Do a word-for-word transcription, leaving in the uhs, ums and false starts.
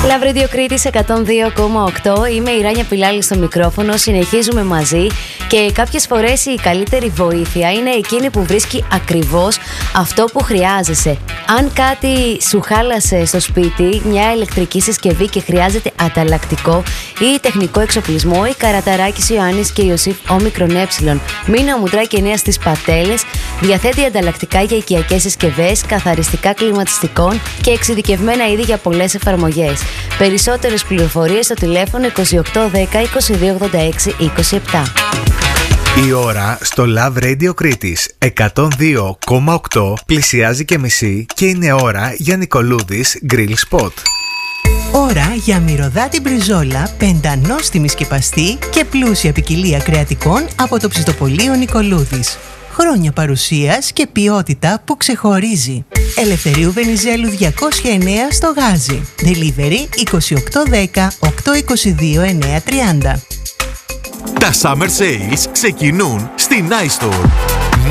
Love Radio Κρήτης εκατόν δύο κόμμα οκτώ. Είμαι η Ράνια Πιλάλη στο μικρόφωνο. Συνεχίζουμε μαζί και κάποιες φορές η καλύτερη βοήθεια είναι εκείνη που βρίσκει ακριβώς αυτό που χρειάζεσαι. Αν κάτι σου χάλασε στο σπίτι, μια ηλεκτρική συσκευή και χρειάζεται ανταλλακτικό ή τεχνικό εξοπλισμό, η Καραταράκης Ιωάννης και Ιωσήφ Όμικρον Ε, Μίνα Μουτράκη εννέα στις Πατέλες, διαθέτει ανταλλακτικά για οικιακές συσκευές, καθαριστικά κλιματιστικών και εξειδικευμένα είδη για πολλές εφαρμογές. Περισσότερες πληροφορίες στο τηλέφωνο είκοσι οκτώ δέκα είκοσι δύο ογδόντα έξι είκοσι επτά. Η ώρα στο Love Radio Κρήτης εκατόν δύο κόμμα οκτώ πλησιάζει και μισή και είναι ώρα για Νικολούδης Grill Spot. Ώρα για μυρωδάτη μπριζόλα, πεντανόστιμη σκεπαστή και πλούσια ποικιλία κρεατικών από το ψητοπωλείο Νικολούδης. Χρόνια παρουσίας και ποιότητα που ξεχωρίζει. Ελευθερίου Βενιζέλου διακόσια εννέα στο Γάζι. Delivery είκοσι οκτώ δέκα οκτακόσια είκοσι δύο εννιακόσια τριάντα. Τα Summer Sales ξεκινούν στην iStore.